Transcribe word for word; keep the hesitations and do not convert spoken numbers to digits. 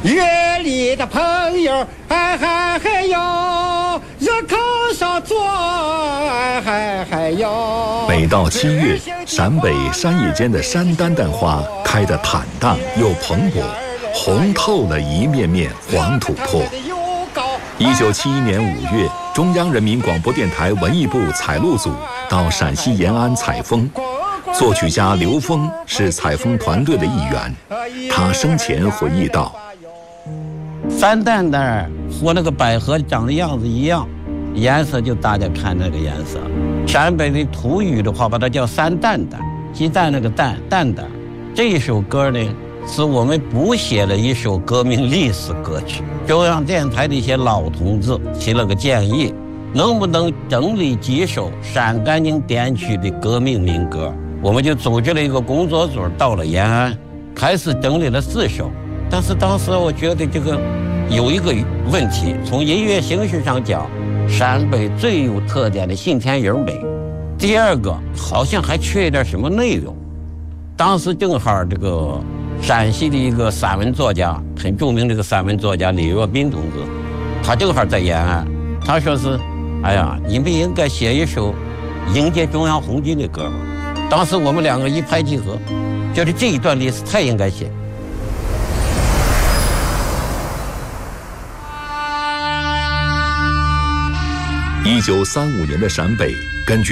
约里的朋友，哎嗨嗨哟，热炕上坐，哎嗨嗨哟。 每到七月，陕北山野间的山丹丹花开得坦荡又蓬勃，红透了一面面黄土坡。一九七一年五月，中央人民广播电台文艺部采录组到陕西延安采风，作曲家刘峰是采风团队的一员。他生前回忆道： 山丹丹和那个百合长的样子一样，颜色就大家看那个颜色。陕北的土语的话，把它叫山丹丹，鸡蛋那个蛋蛋蛋。这一首歌呢，是我们补写了一首革命历史歌曲。中央电台的一些老同志提了个建议，能不能整理几首陕甘宁滇区的革命民歌？我们就组织了一个工作组，到了延安，开始整理了四首。但是当时我觉得这个有一个问题，从音乐形式上讲，陕北最有特点的信天营美。第二个好像还缺一点什么内容。当时正好这个陕西的一个散文作家，很著名的一个散文作家李若宾同志，他正好在延安，他说是，哎呀，你们应该写一首迎接中央红军的歌嘛。当时我们两个一拍即合，觉得这一段历史太应该写。 一九三五年的陕北，根据